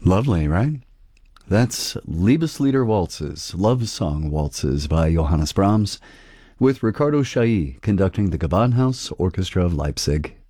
Lovely, right? That's Liebeslieder Waltzes, Love Song Waltzes by Johannes Brahms, with Ricardo Chailly conducting the Gewandhaus Orchestra of Leipzig.